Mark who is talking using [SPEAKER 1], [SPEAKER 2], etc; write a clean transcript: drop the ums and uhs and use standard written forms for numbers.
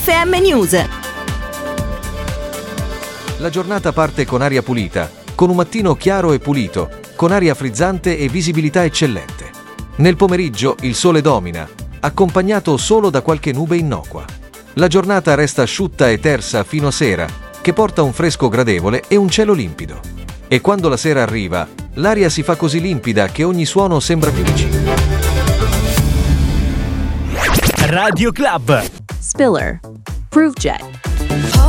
[SPEAKER 1] FM News.
[SPEAKER 2] La giornata parte con aria pulita, con un mattino chiaro e pulito, con aria frizzante e visibilità eccellente. Nel pomeriggio il sole domina, accompagnato solo da qualche nube innocua. La giornata resta asciutta e tersa fino a sera, che porta un fresco gradevole e un cielo limpido. E quando la sera arriva, l'aria si fa così limpida che ogni suono sembra più vicino.
[SPEAKER 3] Radio Club.
[SPEAKER 1] Spiller, ProveJet.